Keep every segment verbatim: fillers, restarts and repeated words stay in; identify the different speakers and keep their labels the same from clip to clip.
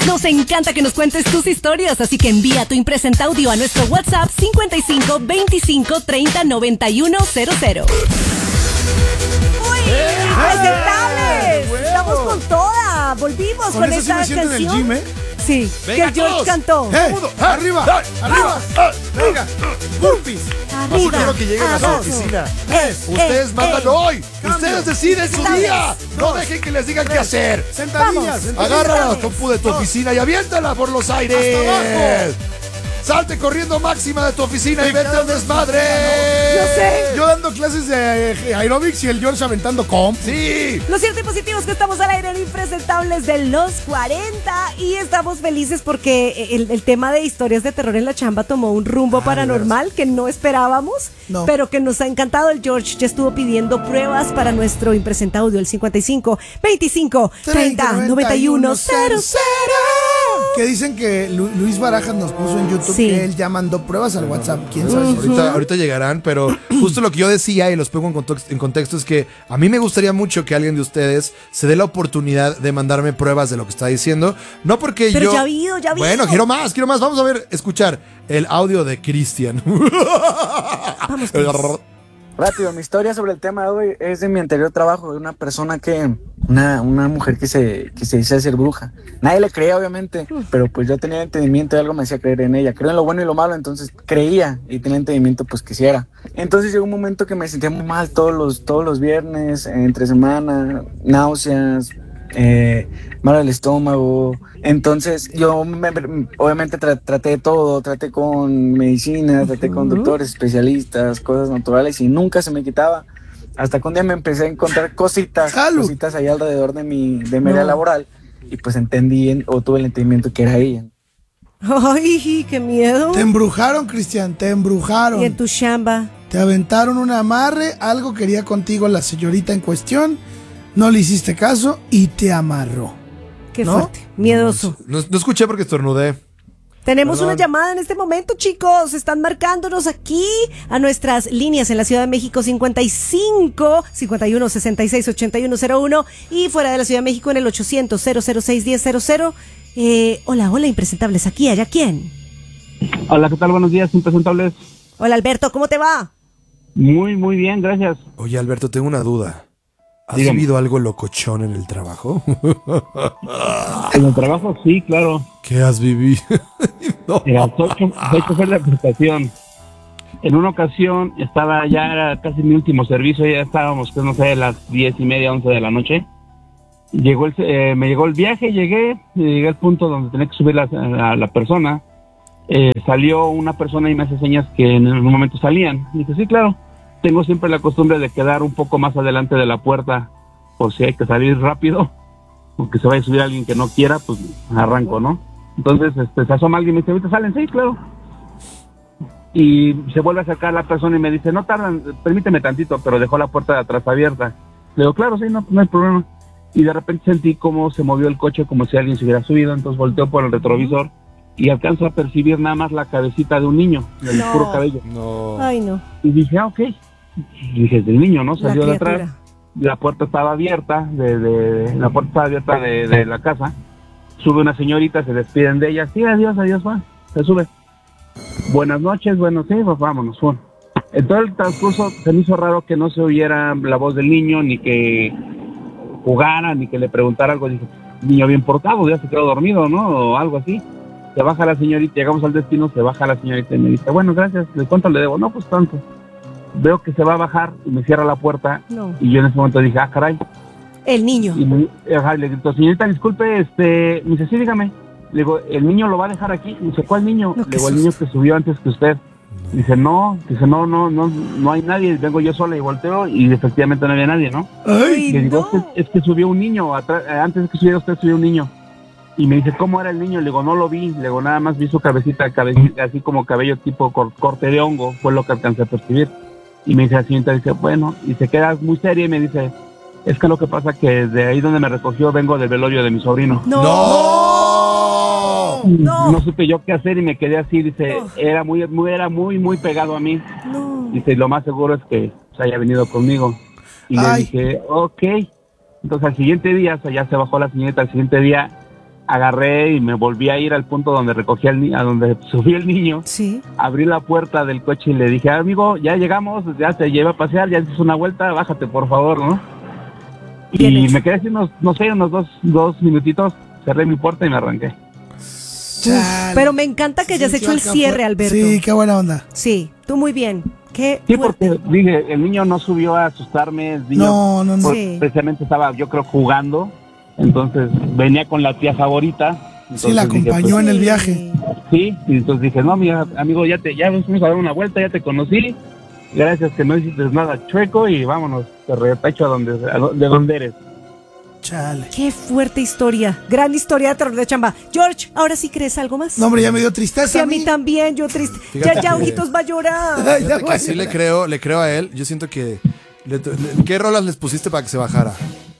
Speaker 1: Nos encanta que nos cuentes tus historias, así que envía tu impresenta audio a nuestro WhatsApp cincuenta y cinco veinticinco treinta noventa y uno cero cero.
Speaker 2: ¡Uy! ¡Impresentables! Estamos con toda. Volvimos con,
Speaker 3: con
Speaker 2: esta
Speaker 3: sí
Speaker 2: canción.
Speaker 3: En el gym, ¿eh?
Speaker 2: Sí,
Speaker 4: venga,
Speaker 2: que George
Speaker 4: todos.
Speaker 2: cantó.
Speaker 3: Hey, arriba, arriba, venga, burpees.
Speaker 4: Paso,
Speaker 2: Arriba,
Speaker 4: quiero que lleguen a su
Speaker 2: abajo.
Speaker 4: oficina.
Speaker 2: Eh,
Speaker 4: Ustedes
Speaker 2: eh,
Speaker 4: mandan
Speaker 2: eh.
Speaker 4: hoy.
Speaker 3: Cambio.
Speaker 4: Ustedes deciden su
Speaker 2: Sentables.
Speaker 4: día. No dejen que les digan qué hacer.
Speaker 3: Sentadillas,
Speaker 2: Vamos.
Speaker 3: sentadillas.
Speaker 4: Agarra la compu de tu oficina y aviéntala por los aires.
Speaker 3: Hasta abajo.
Speaker 4: Salte corriendo máxima de tu oficina y vete al desmadre.
Speaker 2: Yo sé.
Speaker 3: Yo dando clases de eh, aerobics y el George aventando comp.
Speaker 4: Sí.
Speaker 2: Lo cierto y positivo es que estamos al aire en Impresentables de los cuarenta y estamos felices porque el, el tema de historias de terror en la chamba tomó un rumbo
Speaker 3: Ah,
Speaker 2: paranormal que no esperábamos,
Speaker 3: No.
Speaker 2: pero que nos ha encantado. El George ya estuvo pidiendo pruebas para nuestro Impresenta Audio, el cincuenta y cinco veinticinco treinta noventa y uno cero cero.
Speaker 3: Que dicen que Lu- Luis Barajas nos puso en YouTube
Speaker 2: Sí.
Speaker 3: que él ya mandó pruebas al WhatsApp. ¿Quién sabe?
Speaker 4: Ahorita, ahorita llegarán, pero justo lo que yo decía y los pongo en contexto, en contexto es que a mí me gustaría mucho que alguien de ustedes se dé la oportunidad de mandarme pruebas de lo que está diciendo. No porque
Speaker 2: Pero
Speaker 4: yo...
Speaker 2: ya ha habido, ya ha habido.
Speaker 4: Bueno, quiero más, quiero más. Vamos a ver, escuchar el audio de Cristian.
Speaker 2: Vamos, pues.
Speaker 5: Rápido, mi historia sobre el tema de hoy es de mi anterior trabajo, de una persona que, una, una mujer que se, que se dice ser bruja. Nadie le creía, obviamente, pero pues yo tenía entendimiento y algo me hacía creer en ella. Creo en lo bueno y lo malo, entonces creía y tenía entendimiento, pues que sí era. Entonces llegó un momento que me sentía muy mal todos los, todos los viernes, entre semana, náuseas, eh, malo del estómago. Entonces yo me- obviamente tra- traté de todo, traté con medicina, traté con doctores, especialistas, cosas naturales y nunca se me quitaba. Hasta que un día me empecé a encontrar cositas,
Speaker 3: ¡Salud!
Speaker 5: cositas ahí alrededor de mi, de mi
Speaker 2: No.
Speaker 5: área laboral y pues entendí en- o tuve el entendimiento que era ella.
Speaker 2: Ay, qué miedo.
Speaker 3: Te embrujaron, Cristian, te embrujaron.
Speaker 2: Y en tu chamba.
Speaker 3: Te aventaron un amarre, algo quería contigo la señorita en cuestión, no le hiciste caso y te amarró.
Speaker 2: Qué
Speaker 3: ¿No?
Speaker 2: fuerte, miedoso.
Speaker 4: No, no escuché porque estornudé.
Speaker 2: Tenemos
Speaker 4: Perdón.
Speaker 2: una llamada en este momento, chicos. Están marcándonos aquí a nuestras líneas en la Ciudad de México cincuenta y cinco, cincuenta y uno, sesenta y seis, ochenta y uno cero uno y fuera de la Ciudad de México en el ochocientos, cero cero seis, diez cero cero. Eh, hola, hola, impresentables. Aquí, allá, ¿quién?
Speaker 6: Hola, ¿qué tal? Buenos días, impresentables.
Speaker 2: Hola, Alberto, ¿cómo te va?
Speaker 6: Muy, muy bien, gracias.
Speaker 4: Oye, Alberto, tengo una duda. ¿Has
Speaker 6: Dígame.
Speaker 4: vivido algo locochón en el trabajo?
Speaker 6: En el trabajo, sí, claro.
Speaker 4: ¿Qué has vivido? No.
Speaker 6: Era, soy, cho- soy chofer de aplicación. En una ocasión estaba ya, era casi mi último servicio, ya estábamos, pues, no sé, a las diez y media, once de la noche. Llegó el, eh, me llegó el viaje, llegué, llegué al punto donde tenía que subir la, a la persona. Eh, salió una persona y me hace señas que en un momento salían. Y dije, sí, claro. Tengo siempre la costumbre de quedar un poco más adelante de la puerta por si hay que salir rápido, porque se vaya a subir alguien que no quiera, pues arranco, ¿no? Entonces este, se asoma alguien y me dice, ¿ahorita salen? Sí, claro. Y se vuelve a acercar la persona y me dice, no tardan, permíteme tantito, pero dejó la puerta de atrás abierta. Le digo, claro, sí, no, no hay problema. Y de repente sentí cómo se movió el coche como si alguien se hubiera subido, entonces volteo por el retrovisor y alcanzo a percibir nada más la cabecita de un niño, el
Speaker 2: No.
Speaker 6: puro cabello.
Speaker 4: No.
Speaker 2: Ay, no.
Speaker 6: Y dije, ah, ok. Y dije, del niño, ¿no?
Speaker 2: La
Speaker 6: Salió de
Speaker 2: criatura.
Speaker 6: atrás. La puerta estaba abierta, de, de- la puerta estaba abierta de, de la casa. Sube una señorita, se despiden de ella. Sí, adiós, adiós, va. Se sube. Buenas noches, bueno, sí, pues vámonos, fue. En todo el transcurso se me hizo raro que no se oyera la voz del niño, ni que jugara, ni que le preguntara algo. Dije, niño bien portado, ya se quedó dormido, ¿no? O algo así. Se baja la señorita, llegamos al destino, se baja la señorita y me dice, bueno, gracias, ¿de cuánto le debo? No, pues tanto. Veo que se va a bajar y me cierra la puerta
Speaker 2: No.
Speaker 6: y yo en ese momento dije, ah, caray.
Speaker 2: El niño.
Speaker 6: Y me, ajá, y le grito, señorita, disculpe, este, me dice, sí, dígame. Le digo, ¿el niño lo va a dejar aquí? Me dice, ¿cuál niño?
Speaker 2: No,
Speaker 6: Le
Speaker 2: qué
Speaker 6: digo, el niño que subió antes que usted. Dice, no, dice, no, no, no, no hay nadie, vengo yo sola y volteo y efectivamente no había nadie, ¿no?
Speaker 3: Ay,
Speaker 6: Y le digo,
Speaker 2: no.
Speaker 6: es, que, es que subió un niño, atrás, eh, antes de que subiera usted subió un niño. Y me dice, ¿cómo era el niño? Le digo, no lo vi, le digo, nada más vi su cabecita, cabecita así como cabello tipo cor- corte de hongo, fue lo que alcancé a percibir. Y me dice la señorita, dice, bueno, y se queda muy seria y me dice, es que lo que pasa que de ahí donde me recogió vengo del velorio de mi sobrino.
Speaker 2: No.
Speaker 4: ¡No!
Speaker 2: No.
Speaker 6: No supe yo qué hacer y me quedé así, dice,
Speaker 2: No.
Speaker 6: era muy, muy, era muy, muy pegado a mí.
Speaker 2: No.
Speaker 6: Dice, lo más seguro es que se haya venido conmigo. Y
Speaker 3: Ay.
Speaker 6: le dije, ok. Entonces al siguiente día, o sea, ya se bajó la señorita, al siguiente día agarré y me volví a ir al punto donde recogí al niño, a donde subí el niño.
Speaker 2: Sí.
Speaker 6: Abrí la puerta del coche y le dije, amigo, ya llegamos, ya te llevé a pasear, ya hiciste una vuelta, bájate por favor, ¿no?
Speaker 2: Bien
Speaker 6: Y
Speaker 2: hecho.
Speaker 6: me quedé así unos, no sé, unos dos, dos minutitos, cerré mi puerta y me arranqué.
Speaker 3: Chale.
Speaker 2: Pero me encanta que
Speaker 3: Se
Speaker 2: hayas hecho
Speaker 3: sintió
Speaker 2: el
Speaker 3: acá
Speaker 2: cierre,
Speaker 3: fuerte.
Speaker 2: Alberto.
Speaker 3: Sí, qué buena onda.
Speaker 2: Sí, tú muy bien. Qué
Speaker 6: Sí,
Speaker 2: fuerte.
Speaker 6: porque dije, el niño no subió a asustarme, el niño
Speaker 3: No, no, no.
Speaker 6: pues,
Speaker 2: Sí.
Speaker 6: precisamente estaba, yo creo, jugando, entonces venía con la tía favorita.
Speaker 3: Sí, la
Speaker 6: entonces dije,
Speaker 3: acompañó
Speaker 6: pues,
Speaker 3: en el viaje.
Speaker 6: sí, y entonces dije, no, mira, amigo, ya te, ya fuimos a dar una vuelta, ya te conocí, gracias que no hiciste nada chueco y vámonos, te repecho a donde, a do- de donde eres.
Speaker 3: Chale.
Speaker 2: Qué fuerte historia. Gran historia de terror de chamba. George, ¿ahora sí crees algo más?
Speaker 3: No, hombre, ya me dio tristeza.
Speaker 2: Sí, a mí también, yo triste.
Speaker 4: Fíjate
Speaker 2: Ya, ya,
Speaker 4: que-
Speaker 2: ojitos va a llorar.
Speaker 3: Ay, ya
Speaker 4: Fíjate
Speaker 3: voy a
Speaker 4: que sí le
Speaker 3: llorar.
Speaker 4: creo, le creo a él. Yo siento que... le- le- ¿Qué rolas les pusiste para que se bajara?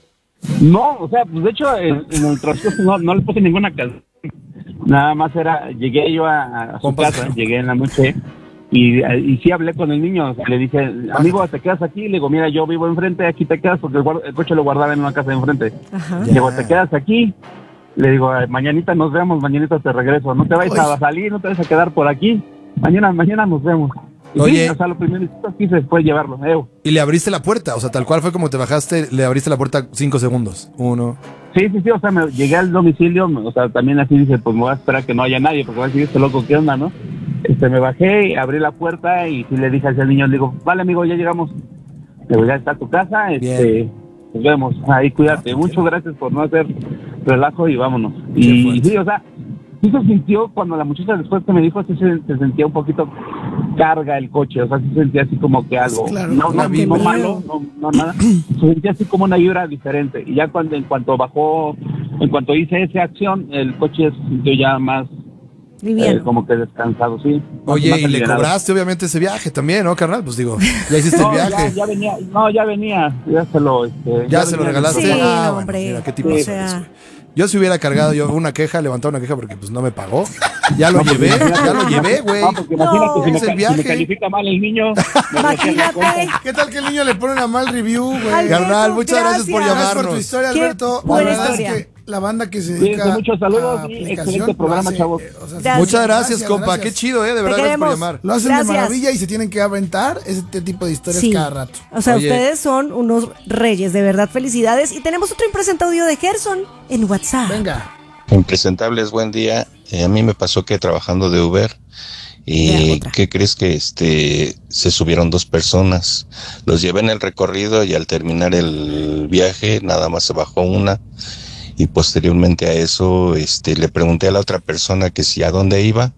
Speaker 6: No, o sea, pues de hecho, en, en el transcurso no, no le puse ninguna canción, nada más era, llegué yo a, a su
Speaker 4: Compas.
Speaker 6: casa, llegué en la noche, y, y sí hablé con el niño, o sea, le dije, amigo, ¿te quedas aquí? Le digo, mira, yo vivo enfrente, aquí te quedas, porque el, guard- el coche lo guardaba en una casa de enfrente.
Speaker 2: Ajá.
Speaker 6: Le digo, ¿te quedas aquí? Le digo, "Ay, mañanita nos vemos, mañanita te regreso, no te vayas
Speaker 3: Oye.
Speaker 6: a salir, no te vayas a quedar por aquí, mañana, mañana nos vemos". Y
Speaker 4: Oye.
Speaker 6: sí, o sea, lo primero que quise fue llevarlo, eh.
Speaker 4: Y le abriste la puerta, o sea, tal cual fue como te bajaste, le abriste la puerta cinco segundos. Uno.
Speaker 6: Sí, sí, sí, o sea, me llegué al domicilio, o sea, también así dije, pues me voy a esperar que no haya nadie, porque va a decir, este loco, ¿qué onda, no? Este, me bajé, abrí la puerta y sí le dije al niño, le digo, vale, amigo, ya llegamos, le voy a estar a tu casa, este,
Speaker 4: Bien.
Speaker 6: nos vemos, ahí cuídate, muchas gracias por no hacer relajo y vámonos. Y,
Speaker 4: fuerte.
Speaker 6: sí, o sea, sí se sintió, cuando la muchacha después que me dijo, sí se, se sentía un poquito carga el coche, o sea, sí se sentía así como que algo,
Speaker 3: Claro,
Speaker 6: no,
Speaker 4: una
Speaker 6: no,
Speaker 4: vibra.
Speaker 6: no malo, no, no nada, se sentía así como una vibra diferente, y ya cuando, en cuanto bajó, en cuanto hice esa acción, el coche se sintió ya más, eh,
Speaker 2: Liviano.
Speaker 6: como que descansado, sí.
Speaker 4: Oye,
Speaker 6: Más
Speaker 4: y le
Speaker 6: alivianado.
Speaker 4: cobraste obviamente ese viaje también, ¿no, carnal? Pues digo, ya hiciste
Speaker 6: No,
Speaker 4: el
Speaker 6: ya,
Speaker 4: viaje.
Speaker 6: ya venía, no, ya venía, ya se lo, este,
Speaker 4: Ya, se lo
Speaker 6: venía.
Speaker 4: regalaste.
Speaker 2: Sí,
Speaker 4: ah,
Speaker 2: no,
Speaker 4: bueno,
Speaker 2: hombre.
Speaker 4: mira, qué tipo
Speaker 2: O
Speaker 4: de
Speaker 2: sea-
Speaker 4: eres, güey. Yo si hubiera cargado yo una queja, levantado una queja porque pues no me pagó. Ya lo llevé, ya lo llevé, güey.
Speaker 6: No, porque imagínate,
Speaker 2: No.
Speaker 6: si, me,
Speaker 4: Es el
Speaker 6: ca- si
Speaker 4: viaje.
Speaker 6: me califica mal el niño. me
Speaker 2: Imagínate.
Speaker 3: ¿Qué tal que el niño le pone una mal review, güey?
Speaker 2: Alberto,
Speaker 4: Carnal, muchas gracias por
Speaker 2: gracias.
Speaker 3: Gracias por tu
Speaker 4: llamarnos.
Speaker 3: historia,
Speaker 2: Qué
Speaker 3: Alberto. La
Speaker 2: buena
Speaker 3: verdad
Speaker 2: historia.
Speaker 3: es que la banda que se
Speaker 6: Cuídense
Speaker 3: dedica
Speaker 6: mucho, saludos
Speaker 3: a
Speaker 6: y
Speaker 3: aplicación
Speaker 6: excelente
Speaker 3: lo
Speaker 6: programa,
Speaker 3: hace,
Speaker 6: chavos.
Speaker 3: eh, o sea,
Speaker 2: Gracias.
Speaker 4: Muchas gracias, compa.
Speaker 3: gracias.
Speaker 4: Qué chido, eh. De verdad,
Speaker 2: Te
Speaker 4: gracias por
Speaker 2: queremos.
Speaker 4: llamar.
Speaker 3: Lo hacen
Speaker 2: Gracias.
Speaker 3: de maravilla y se tienen que aventar ese tipo de historias
Speaker 2: Sí.
Speaker 3: cada rato.
Speaker 2: O sea,
Speaker 4: Oye.
Speaker 2: ustedes son unos reyes, de verdad, felicidades. Y tenemos otro impresente audio de Gerson en WhatsApp.
Speaker 3: Venga.
Speaker 7: Impresentables, buen día. Eh, a mí me pasó que trabajando de Uber
Speaker 2: Vea,
Speaker 7: y
Speaker 2: otra.
Speaker 7: ¿qué crees que este se subieron dos personas? Los llevé en el recorrido y al terminar el viaje nada más se bajó una y posteriormente a eso este le pregunté a la otra persona que si a dónde iba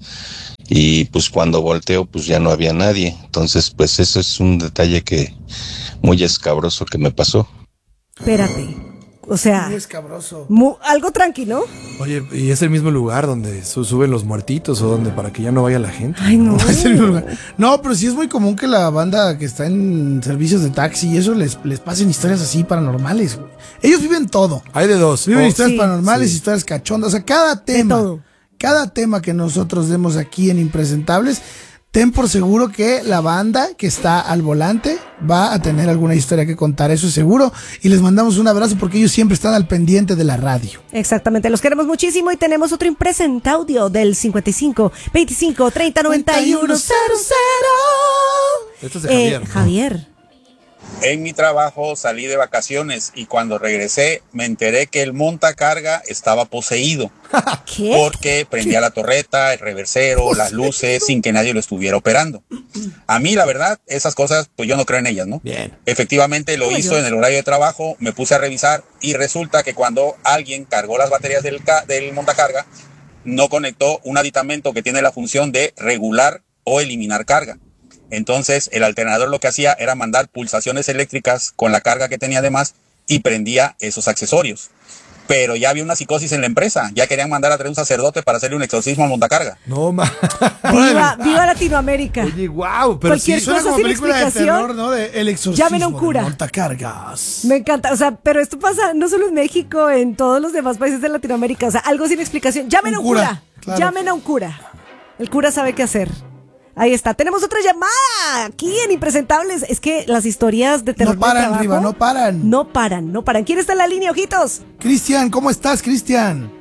Speaker 7: y pues cuando volteo pues ya no había nadie. Entonces pues eso es un detalle que muy escabroso que me pasó.
Speaker 2: Espérate. O sea,
Speaker 3: Muy escabroso.
Speaker 2: mu- algo tranquilo.
Speaker 4: Oye, ¿y es el mismo lugar donde su- suben los muertitos o donde para que ya no vaya la gente?
Speaker 2: Ay, no.
Speaker 3: Es el mismo lugar. No, pero sí es muy común que la banda que está en servicios de taxi y eso les, les pasen historias así paranormales, güey. Ellos viven todo.
Speaker 4: Hay de dos.
Speaker 3: Viven
Speaker 4: O-
Speaker 3: historias
Speaker 2: sí,
Speaker 3: paranormales,
Speaker 4: sí.
Speaker 3: historias cachondas. O sea, cada tema,
Speaker 2: todo.
Speaker 3: cada tema que nosotros demos aquí en Impresentables, ten por seguro que la banda que está al volante va a tener alguna historia que contar, eso es seguro. Y les mandamos un abrazo porque ellos siempre están al pendiente de la radio.
Speaker 2: Exactamente, los queremos muchísimo y tenemos otro impresente audio del cincuenta y cinco, veinticinco, treinta, noventa y uno, cero, cero.
Speaker 4: Esto es de Javier, ¿no?
Speaker 2: Javier.
Speaker 8: En mi trabajo salí de vacaciones y cuando regresé me enteré que el montacarga estaba poseído
Speaker 2: ¿Qué?
Speaker 8: porque prendía la torreta, el reversero, las luces sin que nadie lo estuviera operando. A mí la verdad, esas cosas pues yo no creo en ellas, ¿no?
Speaker 4: Bien.
Speaker 8: Efectivamente lo
Speaker 2: Como
Speaker 8: hizo
Speaker 2: yo.
Speaker 8: en el horario de trabajo, me puse a revisar y resulta que cuando alguien cargó las baterías del, ca- del montacarga no conectó un aditamento que tiene la función de regular o eliminar carga. Entonces el alternador lo que hacía era mandar pulsaciones eléctricas con la carga que tenía además y prendía esos accesorios. Pero ya había una psicosis en la empresa, ya querían mandar a traer un sacerdote para hacerle un exorcismo al montacarga.
Speaker 4: No, ma.
Speaker 2: Viva, viva Latinoamérica.
Speaker 4: Oye, wow. Pero
Speaker 2: Cualquier
Speaker 4: sí,
Speaker 3: Suena
Speaker 2: cosa
Speaker 3: como
Speaker 2: sin
Speaker 3: película de
Speaker 2: explicación.
Speaker 3: terror, ¿no? De El Exorcismo.
Speaker 2: Llamen a un cura.
Speaker 3: de Montacargas.
Speaker 2: Me encanta, o sea, pero esto pasa no solo en México, en todos los demás países de Latinoamérica, o sea, algo sin explicación. Llamen
Speaker 3: Un
Speaker 2: a un cura,
Speaker 3: cura, claro.
Speaker 2: llamen a un cura. El cura sabe qué hacer. Ahí está, tenemos otra llamada aquí en Impresentables. Es que las historias de terror
Speaker 3: No paran,
Speaker 2: del trabajo
Speaker 3: Riva, no paran.
Speaker 2: No paran, no paran. ¿Quién está en la línea, ojitos?
Speaker 3: Cristian, ¿cómo estás, Cristian?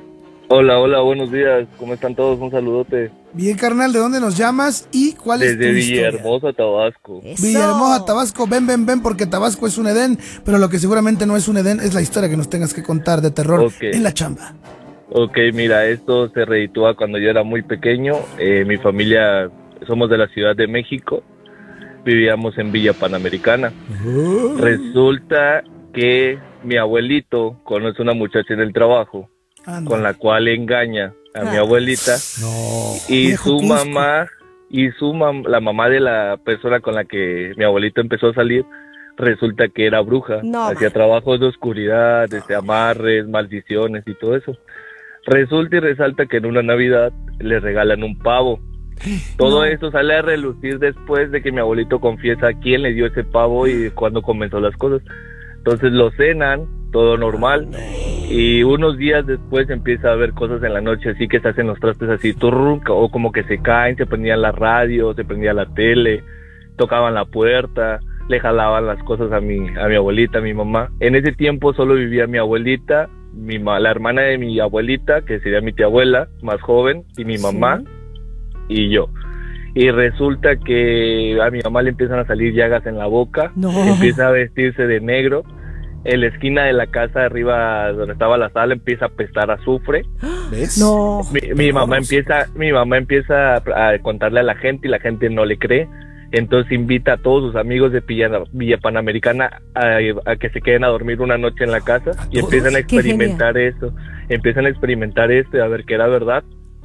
Speaker 9: Hola, hola, buenos días. ¿Cómo están todos? Un saludote.
Speaker 3: Bien, carnal, ¿de dónde nos llamas y cuál es tu
Speaker 9: Desde
Speaker 3: historia?
Speaker 9: Villahermosa, Tabasco.
Speaker 2: Eso.
Speaker 3: Villahermosa, Tabasco, ven, ven, ven, porque Tabasco es un Edén, pero lo que seguramente no es un Edén es la historia que nos tengas que contar de terror
Speaker 9: Ok.
Speaker 3: en la chamba.
Speaker 9: Ok, mira, esto se reditúa cuando yo era muy pequeño. Eh, mi familia, somos de la Ciudad de México. Vivíamos en Villa Panamericana. Resulta que mi abuelito conoce una muchacha en el trabajo
Speaker 3: Anda.
Speaker 9: con la cual engaña a mi
Speaker 2: Ah.
Speaker 9: abuelita
Speaker 4: No.
Speaker 9: y
Speaker 3: Viejo
Speaker 9: su
Speaker 3: Cusco.
Speaker 9: mamá y su mam la mamá de la persona con la que mi abuelito empezó a salir resulta que era bruja,
Speaker 2: No,
Speaker 9: hacía
Speaker 2: ma.
Speaker 9: trabajos de oscuridad, desde amarres, maldiciones y todo eso. Resulta y resalta que en una Navidad le regalan un pavo. Todo eso sale a relucir después de que mi abuelito confiesa a quién le dio ese pavo y cuándo comenzó las cosas. Entonces lo cenan, todo normal, y unos días después empieza a haber cosas en la noche, así que se hacen los trastes así, turrun, o como que se caen, se prendían la radio, se prendía la tele, tocaban la puerta, le jalaban las cosas a mi, a mi abuelita, a mi mamá. En ese tiempo solo vivía mi abuelita, mi ma- la hermana de mi abuelita, que sería mi tía abuela, más joven, y mi mamá, y yo. Y resulta que a mi mamá le empiezan a salir llagas en la boca,
Speaker 2: No.
Speaker 9: empieza a vestirse de negro, en la esquina de la casa arriba donde estaba la sala empieza a apestar azufre.
Speaker 4: ¿Ves?
Speaker 2: No.
Speaker 9: Mi, mi mamá empieza, mi mamá empieza a, a contarle a la gente y la gente no le cree. Entonces invita a todos sus amigos de Villa, Villa Panamericana a, a que se queden a dormir una noche en la casa y empiezan a
Speaker 2: Qué
Speaker 9: experimentar esto, empiezan a experimentar esto y a ver que era verdad.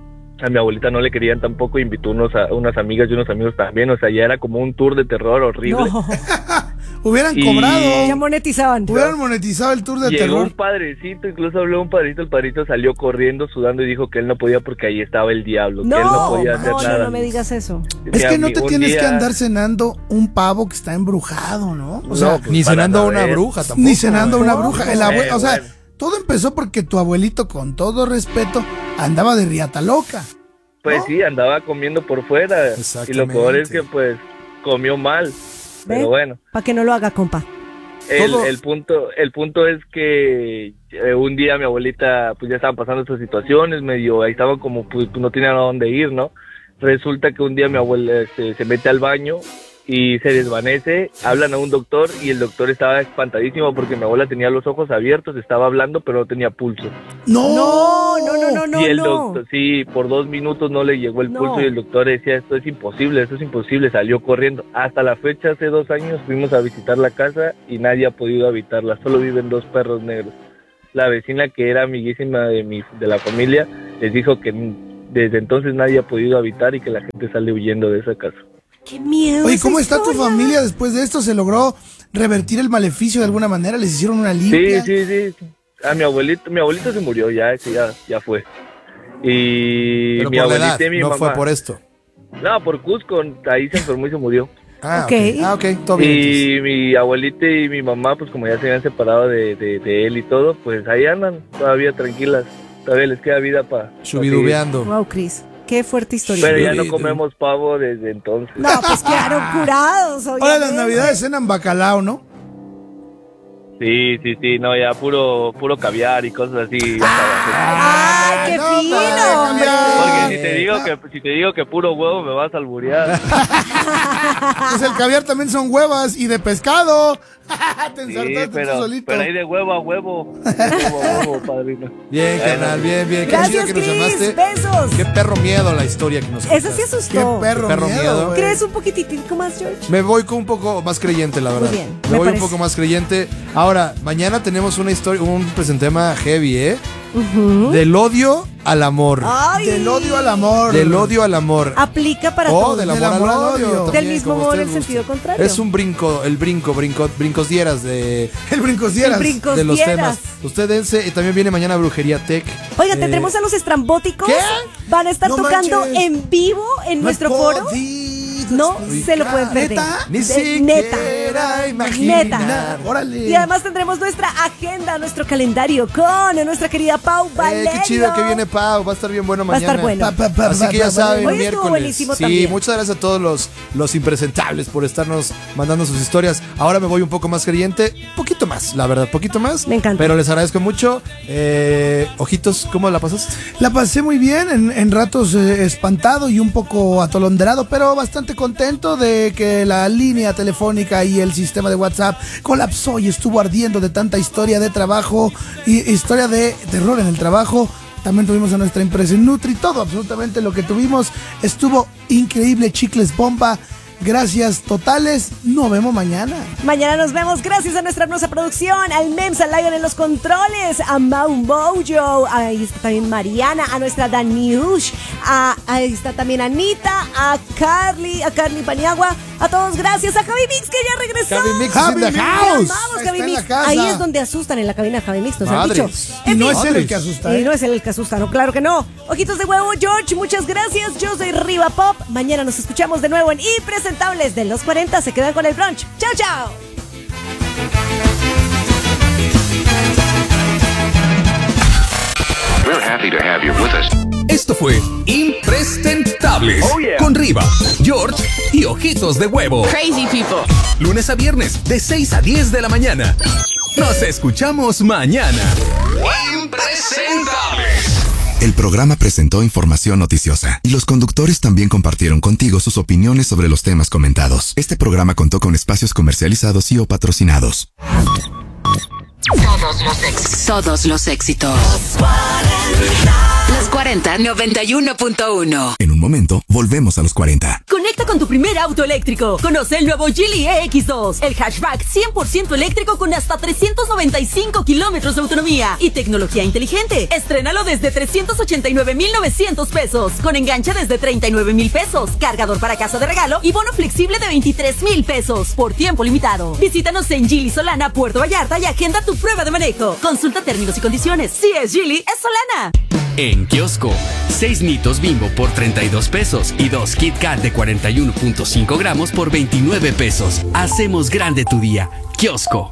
Speaker 9: A mi abuelita no le querían tampoco, invitó unos a, unas amigas y unos amigos también, o sea, ya era como un tour de terror horrible.
Speaker 2: No.
Speaker 3: Hubieran
Speaker 9: Y-
Speaker 3: cobrado,
Speaker 2: Ya monetizaban.
Speaker 3: hubieran monetizado el tour de
Speaker 9: Llegó
Speaker 3: terror.
Speaker 9: un padrecito, incluso habló un padrecito, el padrecito salió corriendo, sudando y dijo que él no podía porque ahí estaba el diablo, que él no
Speaker 2: No,
Speaker 9: podía hacer
Speaker 2: no, no,
Speaker 9: nada.
Speaker 2: no me digas eso.
Speaker 3: Es
Speaker 9: Mi
Speaker 3: que no
Speaker 9: ami-
Speaker 3: te
Speaker 9: un
Speaker 3: tienes que
Speaker 9: día-
Speaker 3: andar cenando un pavo que está embrujado, ¿no? O sea,
Speaker 9: No, pues,
Speaker 4: Ni
Speaker 9: para
Speaker 4: cenando a una
Speaker 9: saber.
Speaker 4: bruja tampoco.
Speaker 3: ni cenando a una
Speaker 2: No.
Speaker 3: bruja. El abue-
Speaker 9: Eh,
Speaker 3: o sea,
Speaker 9: bueno.
Speaker 3: todo empezó porque tu abuelito, con todo respeto, andaba de riata loca.
Speaker 9: Pues
Speaker 3: ¿no?
Speaker 9: sí, andaba comiendo por fuera. Y lo
Speaker 4: Exactamente.
Speaker 9: peor es que pues comió mal.
Speaker 2: ¿Ve?
Speaker 9: Pero bueno,
Speaker 2: Para que no lo haga, compa.
Speaker 9: el,
Speaker 4: Todo-
Speaker 9: el punto el punto es que eh, un día mi abuelita pues ya estaban pasando estas situaciones, medio ahí estaba como pues no tenía a dónde ir, ¿no? Resulta que un día mi abuela este, se mete al baño y se desvanece, hablan a un doctor y el doctor estaba espantadísimo porque mi abuela tenía los ojos abiertos, estaba hablando pero no tenía pulso.
Speaker 3: No,
Speaker 2: No, no, no, no, no.
Speaker 9: y el
Speaker 2: no.
Speaker 9: doctor, sí, por dos minutos no le llegó el
Speaker 2: No.
Speaker 9: pulso y el doctor decía, esto es imposible, esto es imposible, salió corriendo. Hasta la fecha, hace dos años, fuimos a visitar la casa y nadie ha podido habitarla, solo viven dos perros negros. La vecina, que era amiguísima de, mi, de la familia, les dijo que desde entonces nadie ha podido habitar y que la gente sale huyendo de esa casa.
Speaker 2: Qué miedo.
Speaker 3: Oye,
Speaker 2: esa
Speaker 3: ¿cómo está tu
Speaker 2: historia.
Speaker 3: familia después de esto? ¿Se logró revertir el maleficio de alguna manera? ¿Les hicieron una
Speaker 9: Sí,
Speaker 3: limpia?
Speaker 9: sí, sí. A mi abuelito, mi abuelito se murió ya, ese ya, ya fue. Y
Speaker 4: Pero
Speaker 9: mi
Speaker 4: por la
Speaker 9: abuelita
Speaker 4: edad,
Speaker 9: y mi
Speaker 4: no
Speaker 9: mamá.
Speaker 4: fue por esto.
Speaker 9: No, por Cusco, ahí se enfermó y se murió.
Speaker 4: Ah,
Speaker 2: Ok.
Speaker 4: ok. Ah, ok, todo bien. entonces.
Speaker 9: Y mi abuelita y mi mamá, pues como ya se habían separado de, de, de él y todo, pues ahí andan todavía tranquilas. Todavía les queda vida para...
Speaker 4: Chubidubeando.
Speaker 2: Wow, Cris. Qué fuerte historia.
Speaker 9: Pero ya no
Speaker 4: Sí,
Speaker 9: comemos pavo desde entonces.
Speaker 2: No, pues quedaron curados.
Speaker 3: Ahora las
Speaker 2: obviamente.
Speaker 3: navidades cenan bacalao, ¿no?
Speaker 9: Sí, sí, sí, no, ya puro puro caviar y cosas así. ya
Speaker 2: ¡Ay, qué
Speaker 3: No,
Speaker 2: fino,
Speaker 3: para
Speaker 2: hombre!
Speaker 3: cambiar.
Speaker 9: Porque si te digo que si te digo que puro huevo me vas a alburear.
Speaker 3: Pues el caviar también son huevas y de pescado. Te
Speaker 9: Sí,
Speaker 3: ensartaste tú
Speaker 9: pero,
Speaker 3: solito.
Speaker 9: pero hay de huevo a huevo. De huevo a huevo, padrino.
Speaker 4: Bien,
Speaker 9: Bueno.
Speaker 4: carnal, bien, bien. Qué
Speaker 2: Gracias,
Speaker 4: chido que nos
Speaker 2: Cris.
Speaker 4: llamaste.
Speaker 2: Besos.
Speaker 4: Qué perro miedo la historia que nos
Speaker 2: Esa sí
Speaker 4: contaste.
Speaker 3: Qué
Speaker 2: asustó.
Speaker 3: perro,
Speaker 4: Qué perro
Speaker 3: miedo,
Speaker 4: miedo.
Speaker 3: güey.
Speaker 2: ¿Crees un poquitico más, George?
Speaker 4: Me voy con un poco más creyente, la verdad.
Speaker 2: bien,
Speaker 4: me,
Speaker 2: me
Speaker 4: voy
Speaker 2: parece.
Speaker 4: un poco más creyente. Ahora, mañana tenemos una historia, un presentema heavy, ¿eh? Del odio al amor.
Speaker 2: Ay.
Speaker 3: Del odio al amor.
Speaker 4: Del odio al amor.
Speaker 2: Aplica para
Speaker 4: O
Speaker 2: todos.
Speaker 4: del
Speaker 3: Del
Speaker 4: amor,
Speaker 3: amor
Speaker 4: al
Speaker 3: al
Speaker 4: odio.
Speaker 3: odio.
Speaker 4: también,
Speaker 2: Del mismo
Speaker 4: como
Speaker 2: modo, en el
Speaker 4: ustedes
Speaker 2: sentido
Speaker 4: gusten.
Speaker 2: contrario.
Speaker 4: Es un brinco, el brinco, brinco, brincosdieras de,
Speaker 3: El brincosieras.
Speaker 2: El brinco.
Speaker 4: de los
Speaker 2: Brincosdieras.
Speaker 4: temas. Usted dense, y también viene mañana Brujería Tech.
Speaker 2: Oiga,
Speaker 4: Eh,
Speaker 2: tendremos a los estrambóticos.
Speaker 4: ¿qué?
Speaker 2: Van a estar
Speaker 3: No
Speaker 2: tocando
Speaker 3: manches.
Speaker 2: en vivo en
Speaker 3: No
Speaker 2: nuestro
Speaker 3: he
Speaker 2: foro.
Speaker 3: podido
Speaker 2: No
Speaker 3: explicar.
Speaker 2: se lo pueden perder.
Speaker 3: ¿Neta?
Speaker 4: Ni
Speaker 2: De-
Speaker 4: siquiera
Speaker 2: neta.
Speaker 4: pudiera imaginar.
Speaker 2: Neta.
Speaker 3: Órale.
Speaker 2: Y además tendremos nuestra agenda, nuestro calendario con nuestra querida Pau
Speaker 4: Eh,
Speaker 2: Valerio.
Speaker 4: qué chido que viene Pau, va a estar bien bueno
Speaker 2: Va a
Speaker 4: mañana.
Speaker 2: estar bueno.
Speaker 3: Pa, pa, pa,
Speaker 4: Así
Speaker 3: pa,
Speaker 4: que ya
Speaker 3: pa,
Speaker 4: saben,
Speaker 2: Hoy estuvo
Speaker 4: miércoles.
Speaker 2: buenísimo
Speaker 4: Sí,
Speaker 2: también.
Speaker 4: muchas gracias a todos los, los impresentables por estarnos mandando sus historias. Ahora me voy un poco más creyente, poquito más, la verdad, poquito más.
Speaker 2: Me encanta.
Speaker 4: Pero les agradezco mucho. Eh, ojitos, ¿cómo la pasaste?
Speaker 3: La pasé muy bien, en, en ratos eh, espantado y un poco atolondrado, pero bastante contento de que la línea telefónica y el sistema de WhatsApp colapsó y estuvo ardiendo de tanta historia de trabajo y historia de terror en el trabajo. También tuvimos a nuestra empresa Nutri, todo absolutamente lo que tuvimos estuvo increíble, chicles bomba. Gracias totales, nos vemos mañana.
Speaker 2: Mañana nos vemos gracias a nuestra hermosa producción, al Mems, al Lion en los controles, a Mau Mojo, ahí está también Mariana, a nuestra Daniush, a, ahí está también Anita, a Carly, a Carly Paniagua, a todos gracias, a Javi Mix que ya regresó.
Speaker 4: Javi Mix
Speaker 3: Javi
Speaker 4: in the
Speaker 3: Mix.
Speaker 4: house.
Speaker 2: Vamos,
Speaker 3: Está
Speaker 2: Javi
Speaker 3: en la
Speaker 2: Mix.
Speaker 3: casa.
Speaker 2: Ahí es donde asustan en la cabina de Javi Mix, nos han
Speaker 4: Madres.
Speaker 2: dicho.
Speaker 3: Y
Speaker 2: En
Speaker 3: no
Speaker 2: fin.
Speaker 3: es él el que asusta,
Speaker 2: Y
Speaker 3: ¿eh?
Speaker 2: no es él el que asusta, no, claro que no. Ojitos de huevo, George, muchas gracias. Yo soy Riva Pop. Mañana nos escuchamos de nuevo en Impresentables de los cuarenta. Se quedan con el brunch. Chao, chao.
Speaker 10: We're happy to have you with us.
Speaker 11: Esto fue Impresentables
Speaker 10: Oh, yeah.
Speaker 11: con Riva, George y Ojitos de Huevo.
Speaker 12: Crazy people.
Speaker 11: Lunes a viernes de seis a diez de la mañana. Nos escuchamos mañana. Impresentables.
Speaker 13: El programa presentó información noticiosa y los conductores también compartieron contigo sus opiniones sobre los temas comentados. Este programa contó con espacios comercializados y o patrocinados.
Speaker 12: Todos los éxitos. Todos los éxitos. Los cuarenta, noventa y uno punto uno.
Speaker 13: En un momento, volvemos a los cuarenta.
Speaker 1: Conecta con tu primer auto eléctrico. Conoce el nuevo Geely E X dos, el hatchback cien por ciento eléctrico con hasta trescientos noventa y cinco kilómetros de autonomía y tecnología inteligente. Estrénalo desde trescientos ochenta y nueve mil novecientos pesos, con enganche desde treinta y nueve mil pesos, cargador para casa de regalo y bono flexible de veintitrés mil pesos por tiempo limitado. Visítanos en Geely Solana, Puerto Vallarta y agenda tu prueba de manejo. Consulta términos y condiciones. Si es Geely, es Solana.
Speaker 14: En kiosco, seis Nitos Bimbo por treinta y dos pesos y dos Kit Kat de cuarenta y uno punto cinco gramos por veintinueve pesos. Hacemos grande tu día. Kiosco.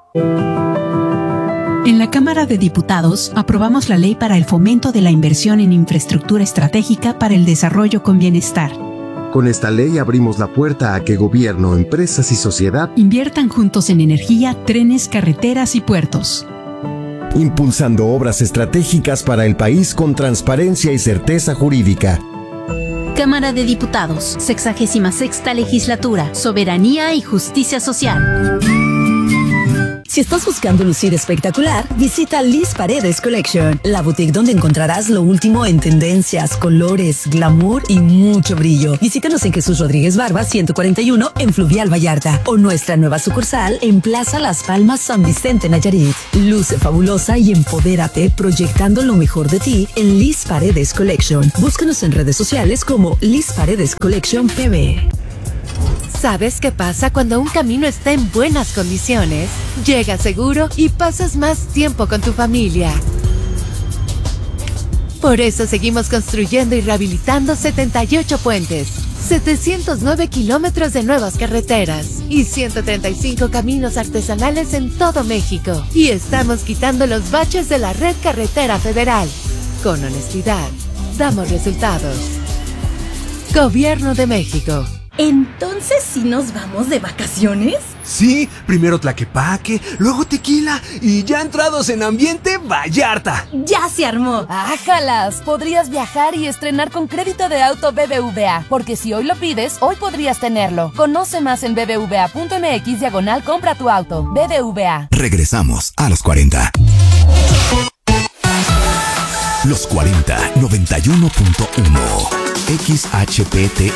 Speaker 15: En la Cámara de Diputados aprobamos la ley para el fomento de la inversión en infraestructura estratégica para el desarrollo con bienestar.
Speaker 16: Con esta ley abrimos la puerta a que gobierno, empresas y sociedad
Speaker 15: inviertan juntos en energía, trenes, carreteras y puertos.
Speaker 16: impulsando obras estratégicas para el país con transparencia y certeza jurídica.
Speaker 17: Cámara de Diputados, sexagésima sexta legislatura, soberanía y justicia social.
Speaker 1: Si estás buscando lucir espectacular, visita Liz Paredes Collection, la boutique donde encontrarás lo último en tendencias, colores, glamour y mucho brillo. Visítanos en Jesús Rodríguez Barba ciento cuarenta y uno en Fluvial Vallarta o nuestra nueva sucursal en Plaza Las Palmas San Vicente Nayarit. Luce fabulosa y empodérate proyectando lo mejor de ti en Liz Paredes Collection. Búscanos en redes sociales como Liz Paredes Collection P B.
Speaker 18: ¿Sabes qué pasa cuando un camino está en buenas condiciones? Llegas seguro y pasas más tiempo con tu familia. Por eso seguimos construyendo y rehabilitando setenta y ocho puentes, setecientos nueve kilómetros de nuevas carreteras y ciento treinta y cinco caminos artesanales en todo México. Y estamos quitando los baches de la red carretera federal. Con honestidad, damos resultados. Gobierno de México.
Speaker 19: ¿Entonces sí nos vamos de vacaciones?
Speaker 20: Sí, primero Tlaquepaque, luego Tequila y ya entrados en ambiente Vallarta.
Speaker 19: ¡Ya se armó!
Speaker 21: ¡Ájalas! Podrías viajar y estrenar con crédito de auto B B V A, porque si hoy lo pides, hoy podrías tenerlo. Conoce más en bbva.mx diagonal compra tu auto. B B V A.
Speaker 13: Regresamos a los cuarenta. Los cuarenta, noventa y uno punto uno. X H P T